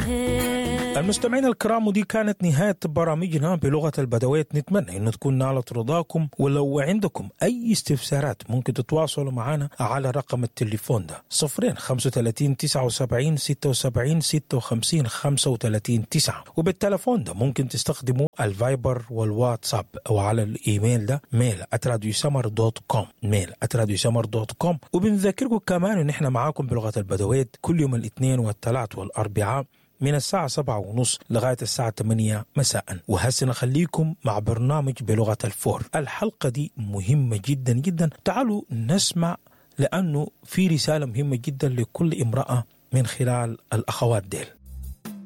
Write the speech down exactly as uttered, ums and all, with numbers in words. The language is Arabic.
المستمعين الكرام، ودي كانت نهاية برامجنا بلغة البدويت. نتمنى أن تكون نالت رضاكم، ولو عندكم أي استفسارات ممكن تتواصلوا معنا على رقم التليفون ده صفرين خمسة وثلاثين تسعة وسبعين ستة وسبعين ستة وخمسين خمسة وثلاثين تسعة، وبالتلفون ده ممكن تستخدموا الفايبر والواتساب، أو على الإيميل ده ميل آت راديو سمر دوت كوم ميل آت راديو سمر دوت كوم. وبنذكركم كمان إن إحنا معاكم بلغة البدويت كل يوم الاثنين والثلاث والأربعاء من الساعة سبعة ونص لغاية الساعة ثمانية مساء. وهسه نخليكم مع برنامج بلغة الفور. الحلقة دي مهمة جدا جدا، تعالوا نسمع، لأنه في رسالة مهمة جدا لكل امرأة من خلال الأخوات ديل.